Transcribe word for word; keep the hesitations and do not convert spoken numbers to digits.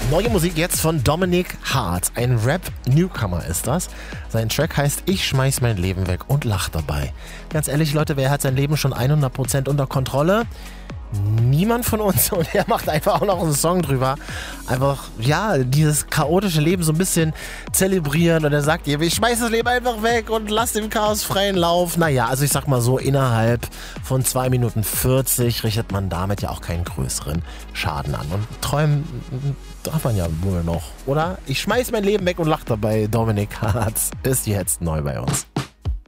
Neue Musik jetzt von Dominic Hart. Ein Rap-Newcomer ist das. Sein Track heißt Ich schmeiß mein Leben weg und lach dabei. Ganz ehrlich, Leute, wer hat sein Leben schon hundert Prozent unter Kontrolle? Niemand von uns. Und er macht einfach auch noch einen Song drüber. Einfach, ja, dieses chaotische Leben so ein bisschen zelebrieren. Und er sagt ihr, ich schmeiß das Leben einfach weg und lass dem Chaos freien Lauf. Naja, also ich sag mal so, innerhalb von zwei Minuten vierzig richtet man damit ja auch keinen größeren Schaden an. Und träumen darf man ja wohl noch, oder? Ich schmeiß mein Leben weg und lach dabei. Dominic Hart ist jetzt neu bei uns.